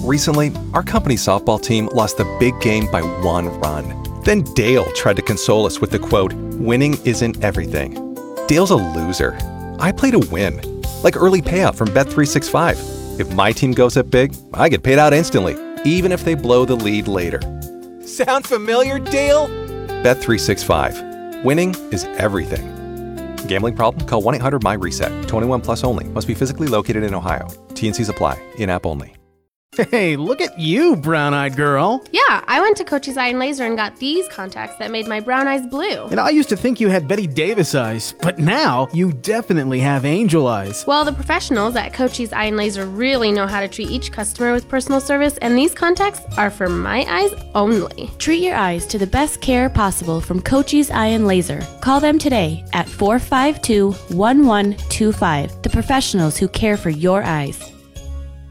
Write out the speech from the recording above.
Recently, our company softball team lost the big game by 1 run. Then Dale tried to console us with the quote, "Winning isn't everything." Dale's a loser. I play to win. Like early payout from Bet365. If my team goes up big, I get paid out instantly, even if they blow the lead later. Sound familiar, Dale? Bet365. Winning is everything. Gambling problem? Call 1-800-MY-RESET. 21 plus only. Must be physically located in Ohio. T&Cs apply. In-app only. Hey, look at you, brown-eyed girl. Yeah, I went to Coach's Eye and Laser and got these contacts that made my brown eyes blue. And I used to think you had Betty Davis eyes, but now you definitely have angel eyes. Well, the professionals at Coach's Eye and Laser really know how to treat each customer with personal service, and these contacts are for my eyes only. Treat your eyes to the best care possible from Coach's Eye and Laser. Call them today at 452-1125. The professionals who care for your eyes.